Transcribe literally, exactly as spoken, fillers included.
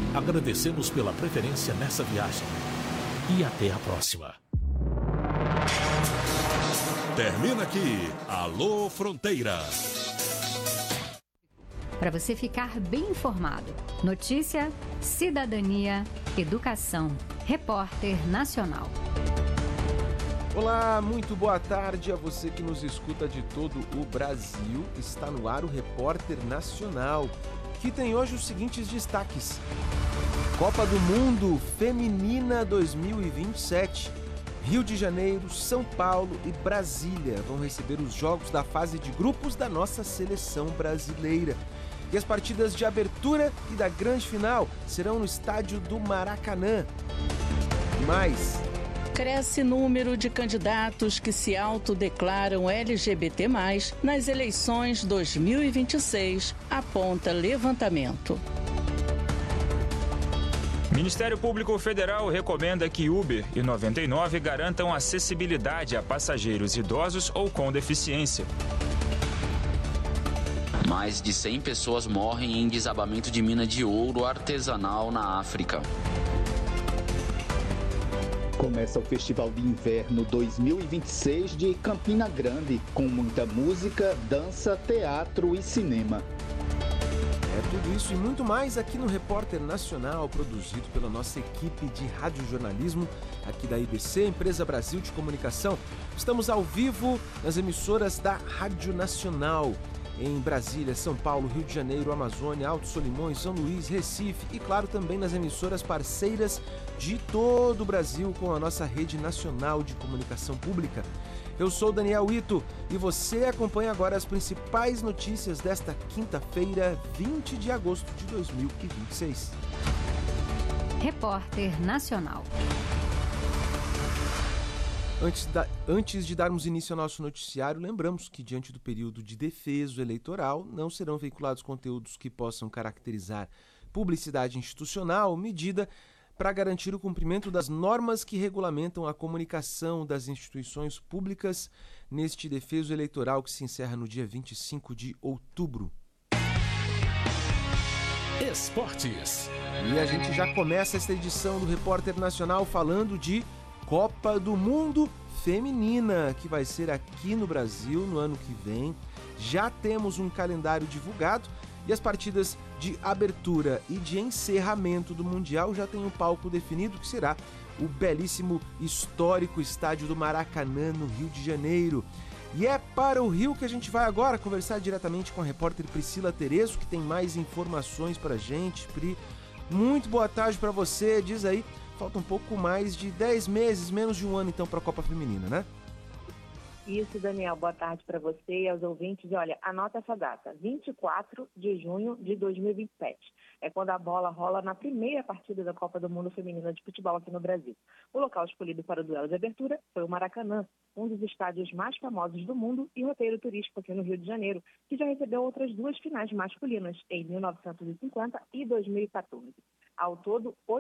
Agradecemos pela preferência nessa viagem e até a próxima. Termina aqui, Alô Fronteira. Para você ficar bem informado. Notícia, cidadania, educação. Repórter Nacional. Olá, muito boa tarde a você que nos escuta de todo o Brasil. Está no ar o Repórter Nacional, que tem hoje os seguintes destaques. Copa do Mundo Feminina dois mil e vinte e sete. Rio de Janeiro, São Paulo e Brasília vão receber os jogos da fase de grupos da nossa seleção brasileira. E as partidas de abertura e da grande final serão no estádio do Maracanã. E mais... Cresce número de candidatos que se autodeclaram L G B T mais, nas eleições dois mil e vinte e seis, aponta levantamento. Ministério Público Federal recomenda que Uber e noventa e nove garantam acessibilidade a passageiros idosos ou com deficiência. Mais de cem pessoas morrem em desabamento de mina de ouro artesanal na África. Começa o Festival de Inverno dois mil e vinte e seis de Campina Grande, com muita música, dança, teatro e cinema. É tudo isso e muito mais aqui no Repórter Nacional, produzido pela nossa equipe de radiojornalismo aqui da I B C, Empresa Brasil de Comunicação. Estamos ao vivo nas emissoras da Rádio Nacional, em Brasília, São Paulo, Rio de Janeiro, Amazônia, Alto Solimões, São Luís, Recife e, claro, também nas emissoras parceiras de todo o Brasil com a nossa rede nacional de comunicação pública. Eu sou Daniel Ito e você acompanha agora as principais notícias desta quinta-feira, vinte de agosto de dois mil e vinte e seis. Repórter Nacional. Antes, da, antes de darmos início ao nosso noticiário, lembramos que, diante do período de defeso eleitoral, não serão veiculados conteúdos que possam caracterizar publicidade institucional, medida para garantir o cumprimento das normas que regulamentam a comunicação das instituições públicas neste defeso eleitoral que se encerra no dia vinte e cinco de outubro. Esportes. E a gente já começa esta edição do Repórter Nacional falando de Copa do Mundo Feminina, que vai ser aqui no Brasil no ano que vem. Já temos um calendário divulgado e as partidas de abertura e de encerramento do Mundial já tem um palco definido, que será o belíssimo histórico estádio do Maracanã, no Rio de Janeiro. E é para o Rio que a gente vai agora conversar diretamente com a repórter Priscila Terezo, que tem mais informações para a gente. Pri, muito boa tarde para você, diz aí. Falta um pouco mais de dez meses, menos de um ano então para a Copa Feminina, né? Isso, Daniel. Boa tarde para você e aos ouvintes. E olha, anota essa data, vinte e quatro de junho de dois mil e vinte e sete. É quando a bola rola na primeira partida da Copa do Mundo Feminina de Futebol aqui no Brasil. O local escolhido para o duelo de abertura foi o Maracanã, um dos estádios mais famosos do mundo e roteiro turístico aqui no Rio de Janeiro, que já recebeu outras duas finais masculinas, em mil novecentos e cinquenta e dois mil e quatorze. Ao todo, oito